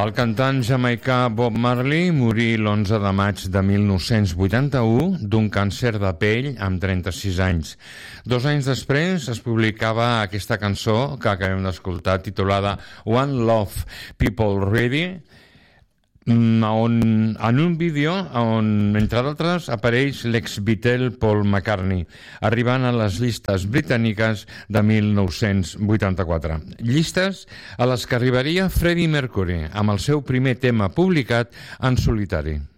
El cantant jamaicà Bob Marley morí l'11 de maig de 1981 d'un càncer de pell amb 36 anys. 2 anys després es publicava aquesta cançó que acabem d'escoltar, titulada One Love, People Ready, en un vídeo on, entre d'altres, apareix l'ex-Beatle Paul McCartney, arribant a les llistes britàniques de 1984. Llistes a les que arribaria Freddie Mercury amb el seu primer tema publicat en solitari.